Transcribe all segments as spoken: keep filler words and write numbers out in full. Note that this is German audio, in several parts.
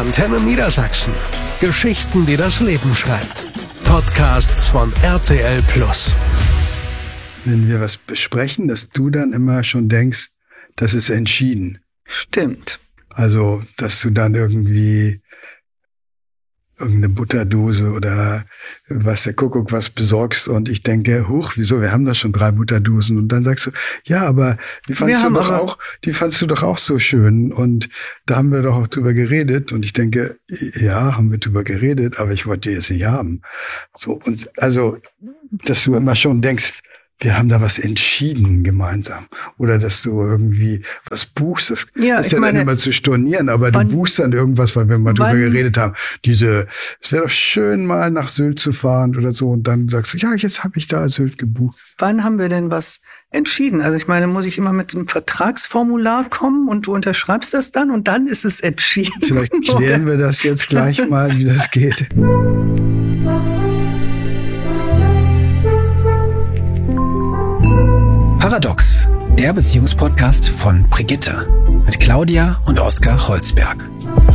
Antenne Niedersachsen. Geschichten, die das Leben schreibt. Podcasts von R T L Plus. Wenn wir was besprechen, dass du dann immer schon denkst, das ist entschieden. Stimmt. Also, dass du dann irgendwie irgendeine Butterdose oder was der Kuckuck was besorgst und ich denke, huch, wieso, wir haben doch schon drei Butterdosen und dann sagst du, ja, aber die fandst du doch auch, die fandst du doch auch so schön und da haben wir doch auch drüber geredet und ich denke, ja, haben wir drüber geredet, aber ich wollte die jetzt nicht haben. So, und also, dass du immer schon denkst, wir haben da was entschieden gemeinsam. Oder dass du irgendwie was buchst. Das ja, ist ja meine, dann immer zu stornieren, aber du buchst dann irgendwas, weil wir mal drüber geredet haben. Diese, es wäre doch schön, mal nach Sylt zu fahren oder so. Und dann sagst du, ja, jetzt habe ich da Sylt gebucht. Wann haben wir denn was entschieden? Also ich meine, muss ich immer mit einem Vertragsformular kommen und du unterschreibst das dann und dann ist es entschieden. Vielleicht klären wir das jetzt gleich mal, wie das geht. Paradox, der Beziehungspodcast von Brigitte mit Claudia und Oskar Holzberg.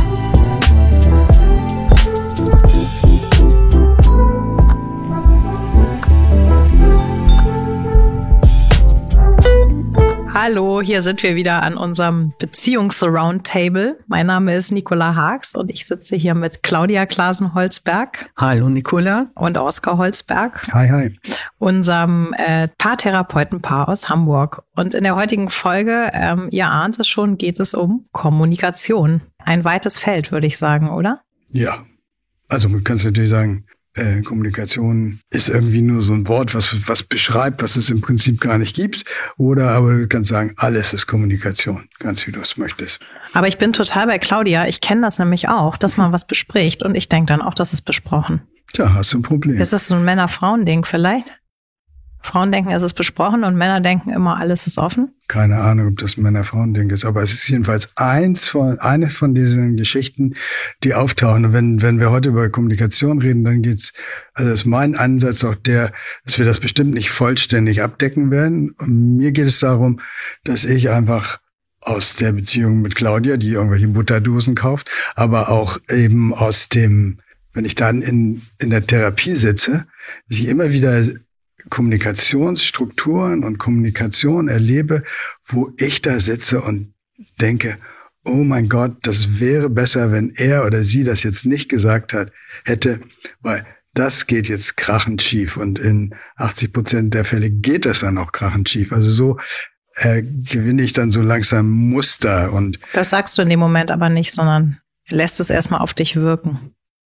Hallo, hier sind wir wieder an unserem Beziehungs-Roundtable. Mein Name ist Nicola Haags und ich sitze hier mit Claudia Klasen-Holzberg. Hallo Nicola. Und Oskar Holzberg. Hi, hi. Unserem äh, Paartherapeutenpaar aus Hamburg. Und in der heutigen Folge, ähm, ihr ahnt es schon, geht es um Kommunikation. Ein weites Feld, würde ich sagen, oder? Ja, also man kann es natürlich sagen, Äh, Kommunikation ist irgendwie nur so ein Wort, was was beschreibt, was es im Prinzip gar nicht gibt. Oder aber du kannst sagen, alles ist Kommunikation, ganz wie du es möchtest. Aber ich bin total bei Claudia. Ich kenne das nämlich auch, dass man was bespricht und ich denke dann auch, das ist besprochen. Tja, hast du ein Problem. Ist das so ein Männer-Frauen-Ding vielleicht? Frauen denken, es ist besprochen und Männer denken immer, alles ist offen? Keine Ahnung, ob das ein Männer-Frauen-Ding ist, aber es ist jedenfalls eins von, eine von diesen Geschichten, die auftauchen. Und wenn, wenn wir heute über Kommunikation reden, dann geht's, also ist mein Ansatz auch der, dass wir das bestimmt nicht vollständig abdecken werden. Und mir geht es darum, dass ich einfach aus der Beziehung mit Claudia, die irgendwelche Butterdosen kauft, aber auch eben aus dem, wenn ich dann in, in der Therapie sitze, dass ich immer wieder Kommunikationsstrukturen und Kommunikation erlebe, wo ich da sitze und denke, oh mein Gott, das wäre besser, wenn er oder sie das jetzt nicht gesagt hat, hätte, weil das geht jetzt krachend schief und in achtzig Prozent der Fälle geht das dann auch krachend schief. Also so äh, gewinne ich dann so langsam Muster und das sagst du in dem Moment aber nicht, sondern lässt es erstmal auf dich wirken.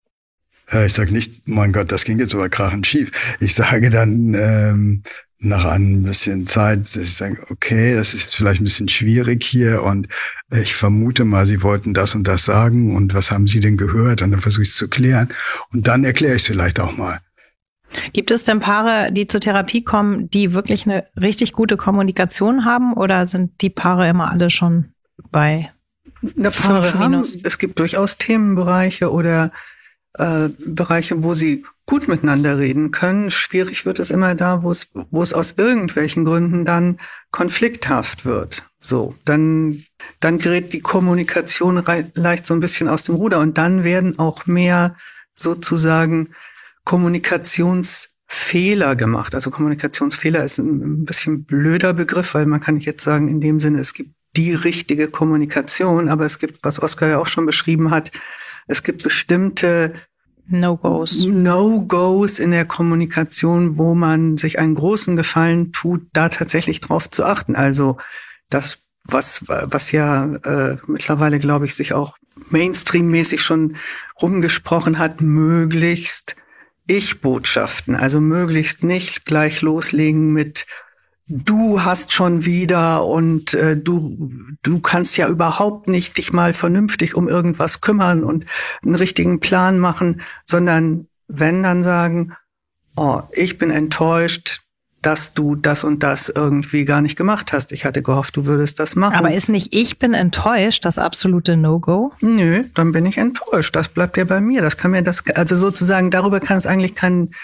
Ich sage nicht, mein Gott, das ging jetzt aber krachend schief. Ich sage dann ähm, nach ein bisschen Zeit, dass ich sage, okay, das ist jetzt vielleicht ein bisschen schwierig hier und ich vermute mal, Sie wollten das und das sagen und was haben Sie denn gehört? Und dann versuche ich es zu klären und dann erkläre ich es vielleicht auch mal. Gibt es denn Paare, die zur Therapie kommen, die wirklich eine richtig gute Kommunikation haben oder sind die Paare immer alle schon bei fünf minus? Es gibt durchaus Themenbereiche oder Äh, Bereiche, wo sie gut miteinander reden können. Schwierig wird es immer da, wo es, wo es aus irgendwelchen Gründen dann konflikthaft wird. So, dann, dann gerät die Kommunikation rei- leicht so ein bisschen aus dem Ruder und dann werden auch mehr sozusagen Kommunikationsfehler gemacht. Also Kommunikationsfehler ist ein, ein bisschen blöder Begriff, weil man kann nicht jetzt sagen, in dem Sinne, es gibt die richtige Kommunikation, aber es gibt, was Oskar ja auch schon beschrieben hat, es gibt bestimmte No-Gos. No-Gos in der Kommunikation, wo man sich einen großen Gefallen tut, da tatsächlich drauf zu achten. Also das, was was ja äh, mittlerweile, glaube ich, sich auch Mainstream-mäßig schon rumgesprochen hat, möglichst Ich-Botschaften. Also möglichst nicht gleich loslegen mit du hast schon wieder und äh, du du kannst ja überhaupt nicht dich mal vernünftig um irgendwas kümmern und einen richtigen Plan machen, sondern wenn dann sagen, oh, ich bin enttäuscht, dass du das und das irgendwie gar nicht gemacht hast. Ich hatte gehofft, du würdest das machen. Aber ist nicht ich bin enttäuscht das absolute No-Go? Nö, dann bin ich enttäuscht. Das bleibt ja bei mir. Das kann mir das, also sozusagen darüber kann es eigentlich kein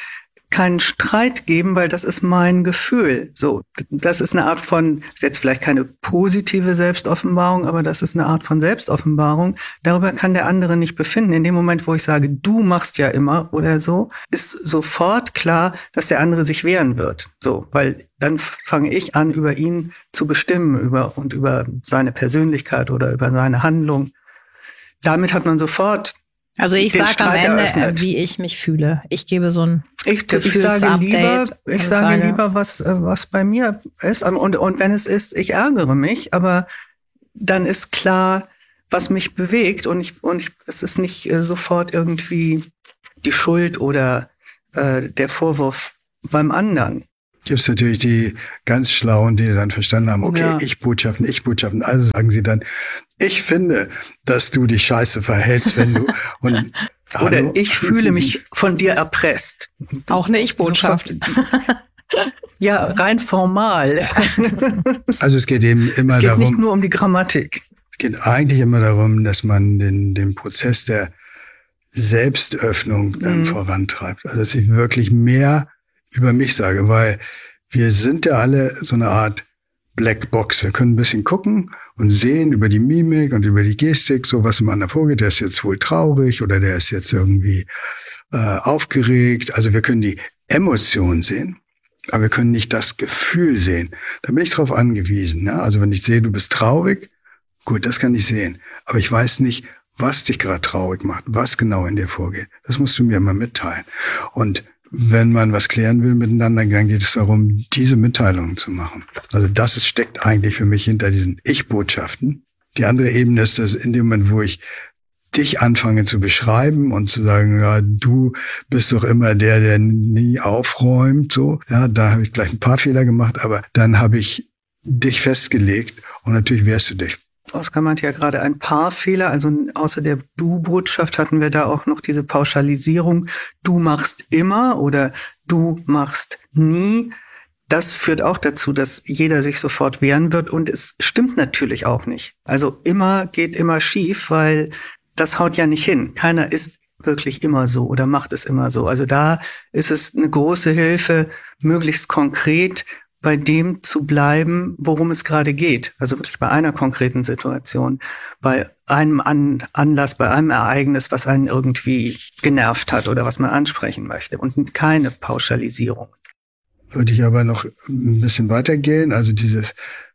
keinen Streit geben, weil das ist mein Gefühl. So, das ist eine Art von, ist jetzt vielleicht keine positive Selbstoffenbarung, aber das ist eine Art von Selbstoffenbarung. Darüber kann der andere nicht befinden. In dem Moment, wo ich sage, du machst ja immer oder so, ist sofort klar, dass der andere sich wehren wird. So, weil dann fange ich an, über ihn zu bestimmen, über und über seine Persönlichkeit oder über seine Handlung. Damit hat man sofort Also ich sage am Ende, eröffnet. Wie ich mich fühle. Ich gebe so ein ich, ich sage lieber, ich sage, sage lieber, was was bei mir ist. Und und wenn es ist, ich ärgere mich, aber dann ist klar, was mich bewegt und ich und ich, es ist nicht äh, sofort irgendwie die Schuld oder äh, der Vorwurf beim anderen. Gibt es natürlich die ganz Schlauen, die dann verstanden haben, okay, ja. Ich-Botschaften, Ich-Botschaften. Also sagen sie dann, ich finde, dass du dich scheiße verhältst, wenn du... und Oder hallo, ich fühle mich von dir erpresst. Auch eine Ich-Botschaft. Ja, rein formal. Also es geht eben immer darum... Es geht darum, nicht nur um die Grammatik. Es geht eigentlich immer darum, dass man den, den Prozess der Selbstöffnung dann mhm. vorantreibt. Also dass ich wirklich mehr über mich sage, weil wir sind ja alle so eine Art Blackbox. Wir können ein bisschen gucken und sehen über die Mimik und über die Gestik, so was im anderen vorgeht. Der ist jetzt wohl traurig oder der ist jetzt irgendwie äh, aufgeregt. Also wir können die Emotion sehen, aber wir können nicht das Gefühl sehen. Da bin ich drauf angewiesen. Ne? Also wenn ich sehe, du bist traurig, gut, das kann ich sehen. Aber ich weiß nicht, was dich gerade traurig macht, was genau in dir vorgeht. Das musst du mir immer mitteilen. Und wenn man was klären will miteinander, dann geht es darum, diese Mitteilungen zu machen. Also das ist, steckt eigentlich für mich hinter diesen Ich-Botschaften. Die andere Ebene ist, dass in dem Moment, wo ich dich anfange zu beschreiben und zu sagen, ja, du bist doch immer der, der nie aufräumt, so, ja, da habe ich gleich ein paar Fehler gemacht, aber dann habe ich dich festgelegt und natürlich wehrst du dich. Oskar meinte ja gerade ein paar Fehler, also außer der Du-Botschaft hatten wir da auch noch diese Pauschalisierung, du machst immer oder du machst nie. Das führt auch dazu, dass jeder sich sofort wehren wird und es stimmt natürlich auch nicht. Also immer geht immer schief, weil das haut ja nicht hin. Keiner ist wirklich immer so oder macht es immer so. Also da ist es eine große Hilfe, möglichst konkret bei dem zu bleiben, worum es gerade geht. Also wirklich bei einer konkreten Situation, bei einem An- Anlass, bei einem Ereignis, was einen irgendwie genervt hat oder was man ansprechen möchte und keine Pauschalisierung. Würde ich aber noch ein bisschen weitergehen, also dieses,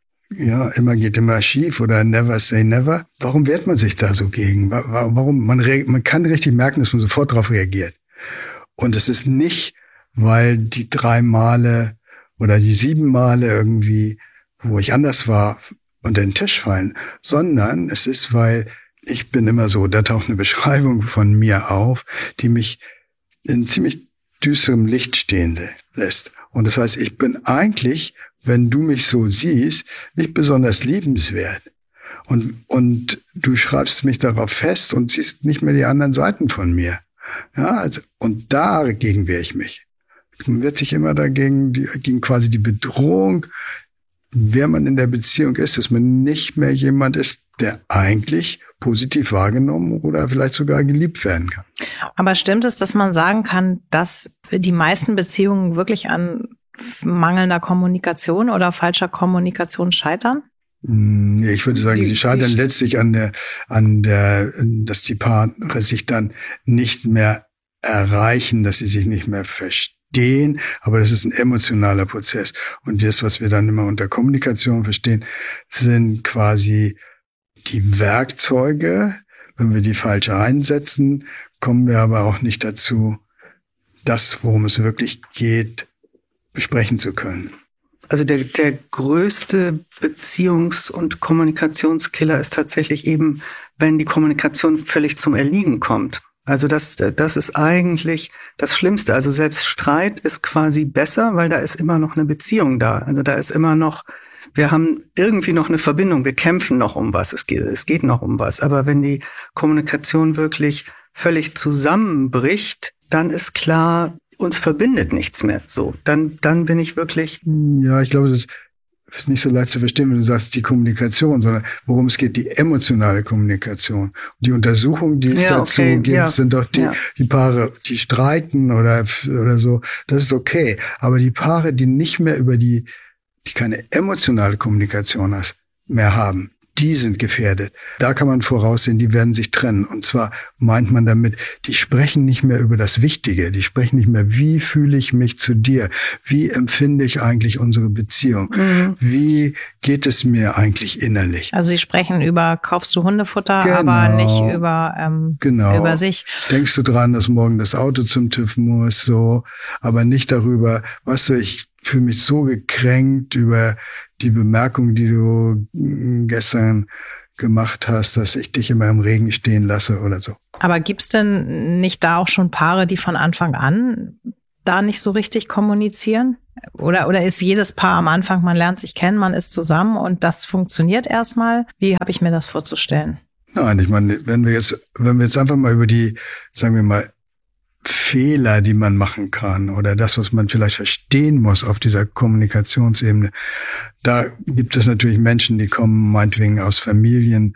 ja, immer geht immer schief oder never say never. Warum wehrt man sich da so gegen? Warum? Man, re- man kann richtig merken, dass man sofort darauf reagiert. Und es ist nicht, weil die drei Male oder die sieben Male irgendwie, wo ich anders war, unter den Tisch fallen, sondern es ist, weil ich bin immer so, da taucht eine Beschreibung von mir auf, die mich in ziemlich düsterem Licht stehen lässt. Und das heißt, ich bin eigentlich, wenn du mich so siehst, nicht besonders liebenswert. Und, und du schreibst mich darauf fest und siehst nicht mehr die anderen Seiten von mir. Ja, also, und dagegen wehre ich mich. Man wird sich immer dagegen, die, gegen quasi die Bedrohung, wer man in der Beziehung ist, dass man nicht mehr jemand ist, der eigentlich positiv wahrgenommen oder vielleicht sogar geliebt werden kann. Aber stimmt es, dass man sagen kann, dass die meisten Beziehungen wirklich an mangelnder Kommunikation oder falscher Kommunikation scheitern? Ich würde sagen, die, sie scheitern die, letztlich an der, an der, dass die Paare sich dann nicht mehr erreichen, dass sie sich nicht mehr verstehen. Stehen, aber das ist ein emotionaler Prozess. Und das, was wir dann immer unter Kommunikation verstehen, sind quasi die Werkzeuge. Wenn wir die falsch einsetzen, kommen wir aber auch nicht dazu, das, worum es wirklich geht, besprechen zu können. Also der, der größte Beziehungs- und Kommunikationskiller ist tatsächlich eben, wenn die Kommunikation völlig zum Erliegen kommt. Also das, das ist eigentlich das Schlimmste. Also selbst Streit ist quasi besser, weil da ist immer noch eine Beziehung da. Also da ist immer noch, wir haben irgendwie noch eine Verbindung. Wir kämpfen noch um was. Es geht, es geht noch um was. Aber wenn die Kommunikation wirklich völlig zusammenbricht, dann ist klar, uns verbindet nichts mehr. So, dann, dann bin ich wirklich. Ja, ich glaube, es ist ist nicht so leicht zu verstehen, wenn du sagst, die Kommunikation, sondern worum es geht, die emotionale Kommunikation. Und die Untersuchungen, die es ja, dazu okay, gibt, ja. sind doch die, ja. die Paare, die streiten oder, oder so. Das ist okay. Aber die Paare, die nicht mehr über die, die keine emotionale Kommunikation hast, mehr haben, die sind gefährdet. Da kann man voraussehen, die werden sich trennen. Und zwar meint man damit, die sprechen nicht mehr über das Wichtige. Die sprechen nicht mehr, wie fühle ich mich zu dir? Wie empfinde ich eigentlich unsere Beziehung? Mhm. Wie geht es mir eigentlich innerlich? Also sie sprechen über, kaufst du Hundefutter, genau. aber nicht über, ähm, genau. über sich. Denkst du dran, dass morgen das Auto zum TÜV muss? So, aber nicht darüber, weißt du, ich fühle mich so gekränkt über die Bemerkung, die du gestern gemacht hast, dass ich dich immer im Regen stehen lasse oder so. Aber gibt's denn nicht da auch schon Paare, die von Anfang an da nicht so richtig kommunizieren? Oder, oder ist jedes Paar am Anfang, man lernt sich kennen, man ist zusammen und das funktioniert erstmal? Wie habe ich mir das vorzustellen? Nein, ich meine, wenn wir jetzt, wenn wir jetzt einfach mal über die, sagen wir mal, Fehler, die man machen kann oder das, was man vielleicht verstehen muss auf dieser Kommunikationsebene. Da gibt es natürlich Menschen, die kommen meinetwegen aus Familien,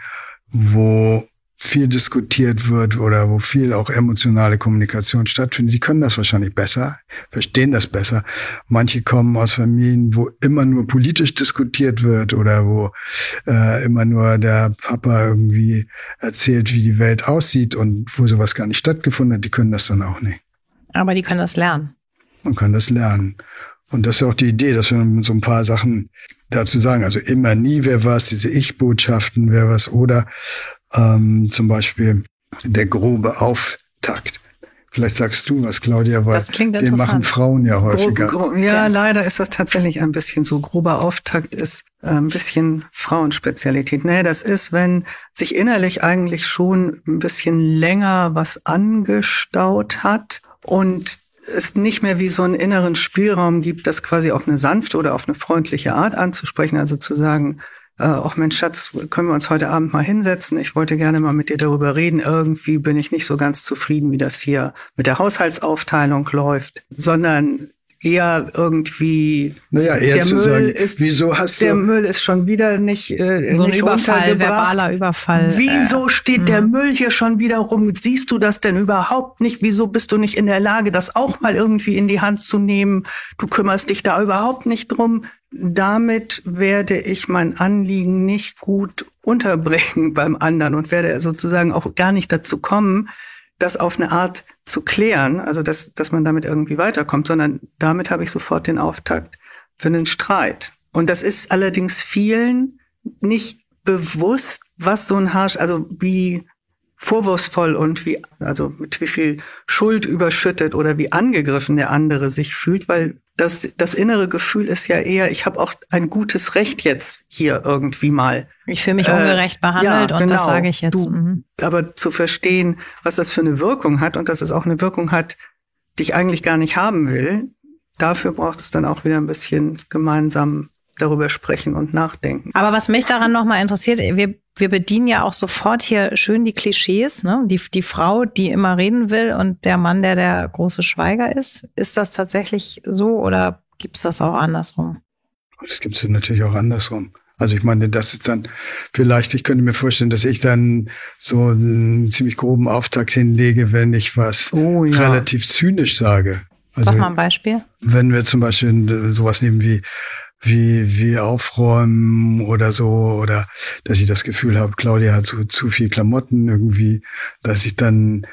wo viel diskutiert wird oder wo viel auch emotionale Kommunikation stattfindet. Die können das wahrscheinlich besser, verstehen das besser. Manche kommen aus Familien, wo immer nur politisch diskutiert wird oder wo äh, immer nur der Papa irgendwie erzählt, wie die Welt aussieht und wo sowas gar nicht stattgefunden hat. Die können das dann auch nicht. Aber die können das lernen. Man kann das lernen. Und das ist auch die Idee, dass wir mit so ein paar Sachen dazu sagen. Also immer, nie, wer was, diese Ich-Botschaften, wer was oder Ähm, zum Beispiel der grobe Auftakt. Vielleicht sagst du was, Claudia, weil den machen Frauen ja häufiger. Gro, gro, ja, leider ist das tatsächlich ein bisschen so. Grober Auftakt ist äh, ein bisschen Frauenspezialität. Nee, das ist, wenn sich innerlich eigentlich schon ein bisschen länger was angestaut hat und es nicht mehr wie so einen inneren Spielraum gibt, das quasi auf eine sanfte oder auf eine freundliche Art anzusprechen, also zu sagen, ach Mensch, Schatz, können wir uns heute Abend mal hinsetzen? Ich wollte gerne mal mit dir darüber reden. Irgendwie bin ich nicht so ganz zufrieden, wie das hier mit der Haushaltsaufteilung läuft, sondern eher irgendwie. Naja, eher der zu Müll sagen, ist, wieso hast der du. Der Müll ist schon wieder nicht, äh, so ein nicht Überfall, verbaler Überfall. Wieso äh, steht mh. der Müll hier schon wieder rum? Siehst du das denn überhaupt nicht? Wieso bist du nicht in der Lage, das auch mal irgendwie in die Hand zu nehmen? Du kümmerst dich da überhaupt nicht drum. Damit werde ich mein Anliegen nicht gut unterbringen beim anderen und werde sozusagen auch gar nicht dazu kommen, das auf eine Art zu klären, also dass, dass man damit irgendwie weiterkommt, sondern damit habe ich sofort den Auftakt für einen Streit. Und das ist allerdings vielen nicht bewusst, was so ein Harsch, also wie vorwurfsvoll und wie, also mit wie viel Schuld überschüttet oder wie angegriffen der andere sich fühlt, weil das, das innere Gefühl ist ja eher, ich habe auch ein gutes Recht jetzt hier irgendwie mal. Ich fühle mich ungerecht äh, behandelt ja, und genau, das sage ich jetzt. Du, mhm. Aber zu verstehen, was das für eine Wirkung hat und dass es auch eine Wirkung hat, die ich eigentlich gar nicht haben will, dafür braucht es dann auch wieder ein bisschen gemeinsam darüber sprechen und nachdenken. Aber was mich daran nochmal interessiert, wir, wir bedienen ja auch sofort hier schön die Klischees, ne? Die, die Frau, die immer reden will und der Mann, der der große Schweiger ist. Ist das tatsächlich so oder gibt es das auch andersrum? Das gibt es natürlich auch andersrum. Also ich meine, das ist dann vielleicht, ich könnte mir vorstellen, dass ich dann so einen ziemlich groben Auftakt hinlege, wenn ich was oh, ja. relativ zynisch sage. Also, sag mal ein Beispiel. Wenn wir zum Beispiel sowas nehmen wie wie wie aufräumen oder so, oder dass ich das Gefühl habe, Claudia hat so zu viel Klamotten irgendwie, dass ich dann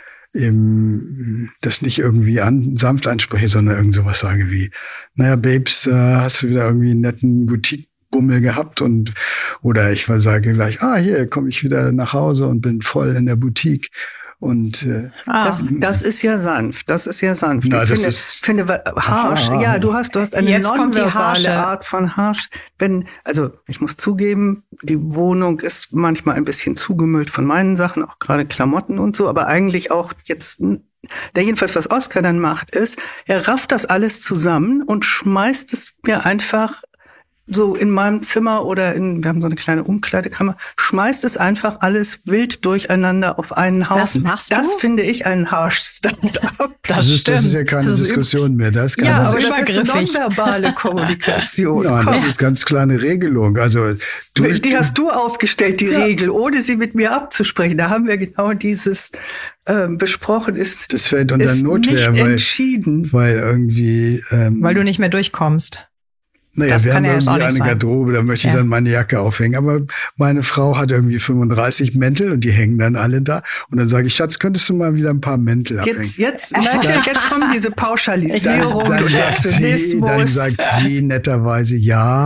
eben das nicht irgendwie an, sanft anspreche, sondern irgend sowas sage wie, naja, Babes, äh, hast du wieder irgendwie einen netten Boutique-Bummel gehabt und oder ich sage gleich, ah, hier komme ich wieder nach Hause und bin voll in der Boutique. Und äh, ah, das, das ist ja sanft, das ist ja sanft. Na, ich das finde, ist finde harsch. Aha. Ja, du hast, du hast eine Jetzt nonverbale Art von harsch. Wenn, also ich muss zugeben, die Wohnung ist manchmal ein bisschen zugemüllt von meinen Sachen, auch gerade Klamotten und so, aber eigentlich auch jetzt. Der jedenfalls, was Oskar dann macht, ist, er rafft das alles zusammen und schmeißt es mir einfach so in meinem Zimmer oder in, wir haben so eine kleine Umkleidekammer, schmeißt es einfach alles wild durcheinander auf einen Haufen. Das machst du? Das finde ich einen harsh Stand-up. Das, Das ist, stimmt. das ist ja keine Das ist Diskussion mehr. Das ist Ja, ganz ist aber das ist übergriffig. nonverbale Kommunikation. Nein, Komm. das ist ganz kleine Regelung. Also du, Die hast du aufgestellt, die Ja. Regel, ohne sie mit mir abzusprechen. Da haben wir genau dieses ähm, besprochen. Ist, das fällt unter ist Notwehr, nicht weil, entschieden. weil irgendwie ähm, Weil du nicht mehr durchkommst. Naja, Das wir kann haben ja jetzt auch irgendwie nicht eine sein. Garderobe, da möchte ich Ja. dann meine Jacke aufhängen. Aber meine Frau hat irgendwie fünfunddreißig Mäntel und die hängen dann alle da. Und dann sage ich, Schatz, könntest du mal wieder ein paar Mäntel abhängen? Jetzt, jetzt, merkt ihr, jetzt kommt diese Pauschalisierung dann, und sagt sie, dann Aktionismus. sagt sie netterweise,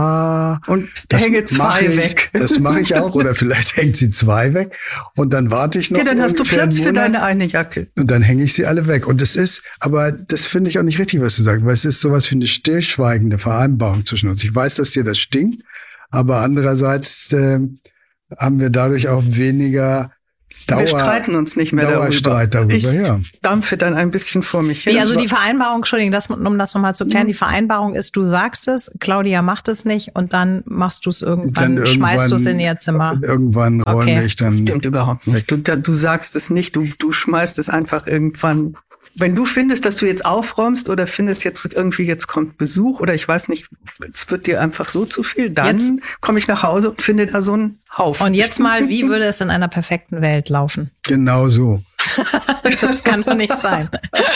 ja. Und das hänge mach zwei ich, weg. Das mache ich auch. Oder vielleicht hängt sie zwei weg. Und dann warte ich noch. Ja, dann hast du ungefähr Platz einen für Monat. deine eine Jacke. Und dann hänge ich sie alle weg. Und das ist, aber das finde ich auch nicht richtig, was du sagst, weil es ist sowas wie eine stillschweigende Vereinbarung zwischen uns. Ich weiß, dass dir das stinkt, aber andererseits äh, haben wir dadurch auch weniger Dauer, wir streiten uns nicht mehr Dauerstreit darüber. darüber. Ich Ja. dampfe dann ein bisschen vor mich hin. Wie, also Das die Vereinbarung, Entschuldigung, das, um das nochmal zu klären, Mhm. die Vereinbarung ist, du sagst es, Claudia macht es nicht und dann machst du es irgendwann, Dann schmeißt du es in irgendwann- ihr Zimmer. Irgendwann Okay. räume ich dann. stimmt überhaupt nicht. Du, da, du sagst es nicht, du, du schmeißt es einfach irgendwann. Wenn du findest, dass du jetzt aufräumst oder findest jetzt irgendwie, jetzt kommt Besuch oder ich weiß nicht, es wird dir einfach so zu viel, dann Jetzt- komme ich nach Hause und finde da so einen Haufen. Und jetzt mal, wie würde es in einer perfekten Welt laufen? Genau so. Das kann doch nicht sein.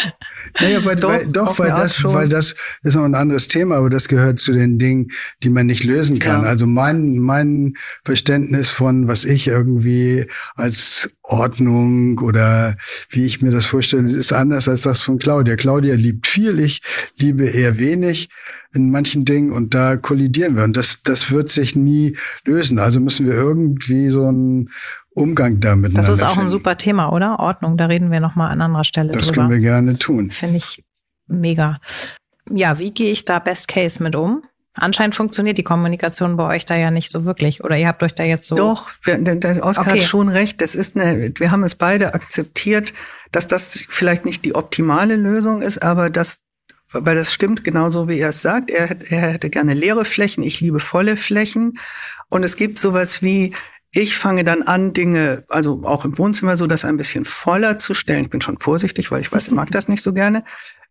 Naja, weil, Doch, weil, doch, auf weil eine Art das, schon. weil das ist noch ein anderes Thema, aber das gehört zu den Dingen, die man nicht lösen kann. Ja. Also mein, mein Verständnis von, was ich irgendwie als Ordnung oder wie ich mir das vorstelle, ist anders als das von Claudia. Claudia liebt viel, ich liebe eher wenig in manchen Dingen und da kollidieren wir und das, das wird sich nie lösen. Also müssen wir irgendwie so einen Umgang damit Das ist auch ein finden. super Thema, oder? Ordnung, da reden wir nochmal an anderer Stelle Das drüber. können wir gerne tun. Finde ich mega. Ja, wie gehe ich da Best Case mit um? Anscheinend funktioniert die Kommunikation bei euch da ja nicht so wirklich. Oder ihr habt euch da jetzt so... Doch, wir, der, der Oskar Okay. hat schon recht. Das ist eine, wir haben es beide akzeptiert, dass das vielleicht nicht die optimale Lösung ist, aber das, weil das stimmt genauso, wie er es sagt. Er, hätte- er hätte gerne leere Flächen. Ich liebe volle Flächen. Und es gibt sowas wie, ich fange dann an, Dinge, also auch im Wohnzimmer so, das ein bisschen voller zu stellen. Ich bin schon vorsichtig, weil ich weiß, er mag das nicht so gerne.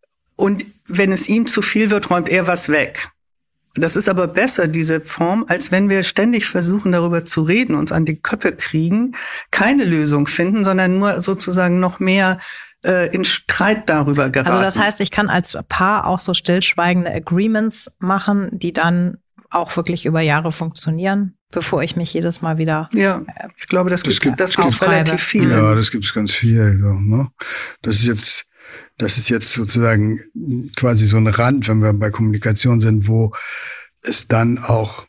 Und wenn es ihm zu viel wird, räumt er was weg. Das ist aber besser, diese Form, als wenn wir ständig versuchen, darüber zu reden, uns an die Köpfe kriegen, keine Lösung finden, sondern nur sozusagen noch mehr äh, in Streit darüber geraten. Also das heißt, ich kann als Paar auch so stillschweigende Agreements machen, die dann auch wirklich über Jahre funktionieren, bevor ich mich jedes Mal wieder... ja, ich glaube, das, Das gibt's, gibt- das gibt's Aufreibe. relativ viel. Ja, das gibt's ganz viel. So, ne? Das ist jetzt, das ist jetzt sozusagen quasi so ein Rand, wenn wir bei Kommunikation sind, wo es dann auch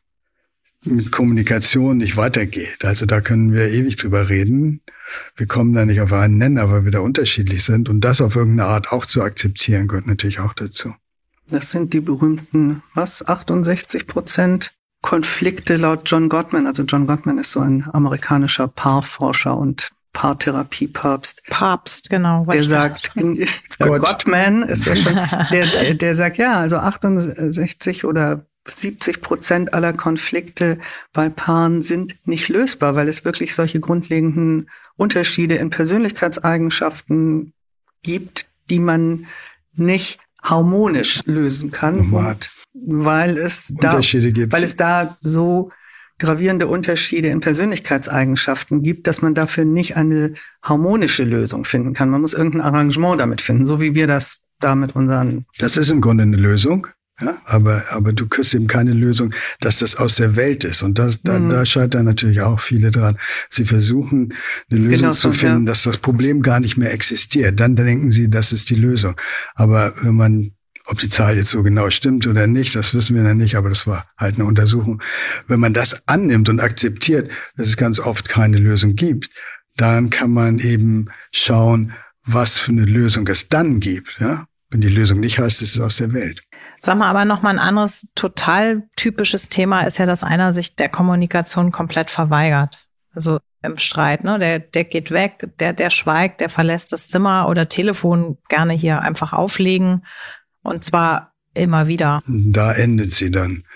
mit Kommunikation nicht weitergeht. Also da können wir ewig drüber reden. Wir kommen da nicht auf einen Nenner, weil wir da unterschiedlich sind. Und das auf irgendeine Art auch zu akzeptieren, gehört natürlich auch dazu. Das sind die berühmten, was, achtundsechzig Prozent Konflikte laut John Gottman. Also John Gottman ist so ein amerikanischer Paarforscher und Paartherapiepapst. Papst, genau. Der ich sagt, in, Gott. Gottman ist ja schon, der, der, der sagt, ja, also achtundsechzig oder siebzig Prozent aller Konflikte bei Paaren sind nicht lösbar, weil es wirklich solche grundlegenden Unterschiede in Persönlichkeitseigenschaften gibt, die man nicht harmonisch lösen kann, Mhm. und weil es da, Unterschiede gibt. weil es da so gravierende Unterschiede in Persönlichkeitseigenschaften gibt, dass man dafür nicht eine harmonische Lösung finden kann. Man muss irgendein Arrangement damit finden, so wie wir das da mit unseren... Das ist im Grunde eine Lösung. Ja, aber, aber du kriegst eben keine Lösung, dass das aus der Welt ist. Und das, da, Mhm. da scheitern natürlich auch viele dran. Sie versuchen, eine Lösung Genau zu so, finden, ja. dass das Problem gar nicht mehr existiert. Dann denken sie, das ist die Lösung. Aber wenn man, ob die Zahl jetzt so genau stimmt oder nicht, das wissen wir noch nicht, aber das war halt eine Untersuchung. Wenn man das annimmt und akzeptiert, dass es ganz oft keine Lösung gibt, dann kann man eben schauen, was für eine Lösung es dann gibt. Ja? Wenn die Lösung nicht heißt, es ist aus der Welt. Sag mal, aber nochmal ein anderes, total typisches Thema ist ja, dass einer sich der Kommunikation komplett verweigert. Also im Streit, ne? Der, der geht weg, der, der schweigt, der verlässt das Zimmer oder Telefon gerne hier einfach auflegen. Und zwar immer wieder. Da endet sie dann.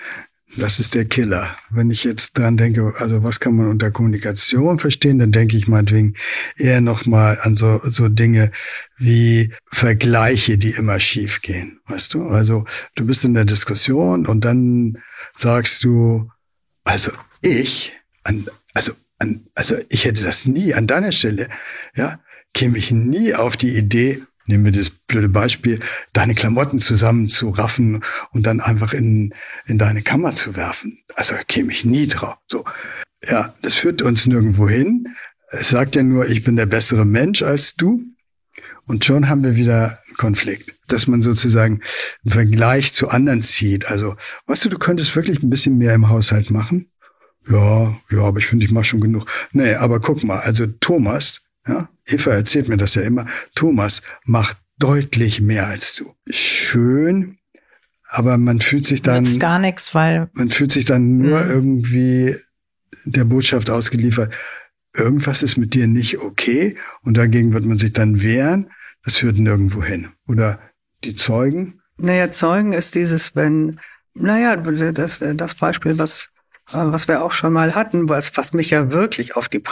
Das ist der Killer. Wenn ich jetzt dran denke, also was kann man unter Kommunikation verstehen, dann denke ich meinetwegen eher nochmal an so, so Dinge wie Vergleiche, die immer schief gehen. Weißt du? Also du bist in der Diskussion und dann sagst du, also ich, an, also, an, also ich hätte das nie an deiner Stelle, ja, käme ich nie auf die Idee, nehmen wir das blöde Beispiel, deine Klamotten zusammenzuraffen und dann einfach in, in deine Kammer zu werfen. Also käme ich nie drauf. So. Ja, das führt uns nirgendwo hin. Es sagt ja nur, ich bin der bessere Mensch als du. Und schon haben wir wieder einen Konflikt. Dass man sozusagen einen Vergleich zu anderen zieht. Also, weißt du, du könntest wirklich ein bisschen mehr im Haushalt machen. Ja, ja, aber ich finde, ich mache schon genug. Nee, aber guck mal, also Thomas, ja, Eva erzählt mir das ja immer. Thomas macht deutlich mehr als du. Schön, aber man fühlt sich dann nützt gar nichts, weil man fühlt sich dann nur Mhm. irgendwie der Botschaft ausgeliefert. Irgendwas ist mit dir nicht okay und dagegen wird man sich dann wehren. Das führt nirgendwo hin. Oder die Zeugen. Naja, Zeugen ist dieses, wenn, naja, das, das Beispiel, was, was wir auch schon mal hatten, was, was mich ja wirklich auf die